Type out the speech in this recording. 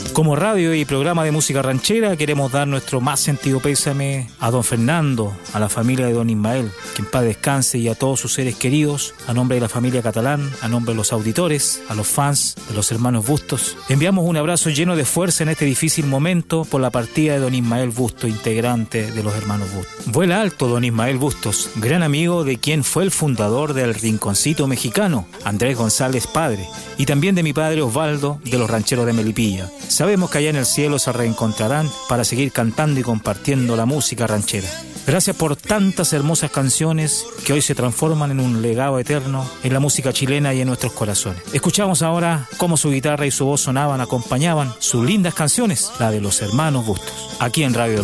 Como radio y programa de música ranchera, queremos dar nuestro más sentido pésame a don Fernando, a la familia de don Ismael, que en paz descanse, y a todos sus seres queridos, a nombre de la familia Catalán, a nombre de los auditores, a los fans de los hermanos Bustos. Enviamos un abrazo lleno de fuerza en este difícil momento por la partida de don Ismael Bustos, integrante de los hermanos Bustos. Vuela alto don Ismael Bustos, gran amigo de quien fue el fundador del Rinconcito Mexicano, Andrés González padre, y también de mi padre Osvaldo, de los rancheros de Melipilla. Sabemos que allá en el cielo se reencontrarán para seguir cantando y compartiendo la música ranchera. Gracias por tantas hermosas canciones que hoy se transforman en un legado eterno en la música chilena y en nuestros corazones. Escuchamos ahora cómo su guitarra y su voz sonaban, acompañaban sus lindas canciones, la de los hermanos Bustos, aquí en Radio